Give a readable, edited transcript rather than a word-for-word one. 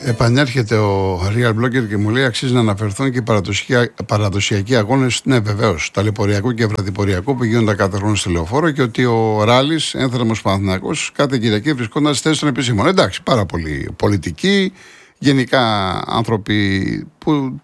Επανέρχεται ο Real Blogger και μου λέει: αξίζει να αναφερθούν και οι παραδοσιακοί αγώνες. Ναι, βεβαίως. Ταλαιπωριακού και βραδιποριακού που γίνονται κάθε χρόνο στη Λεωφόρο και ότι ο Ράλης, ένθερμος Παναθηναϊκός, κάθε Κυριακή βρισκόταν στη θέση των επισήμων. Εντάξει, πάρα πολύ πολιτικοί, γενικά άνθρωποι που